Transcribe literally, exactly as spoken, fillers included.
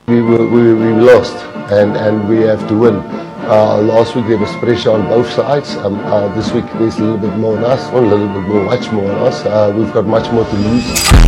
We, were, we, we lost and, and we have to win. Uh, last week there was pressure on both sides. Um, uh, this week there's a little bit more on us, or a little bit more, much more on us. Uh, we've got much more to lose.